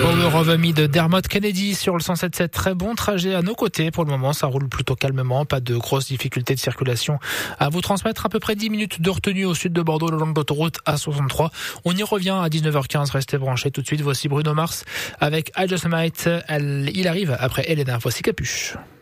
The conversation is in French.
Power of Me de Dermot Kennedy sur le 107.7. Très bon trajet à nos côtés. Pour le moment, ça roule plutôt calmement. Pas de grosses difficultés de circulation à vous transmettre. À peu près 10 minutes de retenue au sud de Bordeaux, le long de l'autoroute A63. On y revient à 19h15. Restez branchés tout de suite. Voici Bruno Mars avec I Just Might. Il arrive après Elena. Voici Capuche.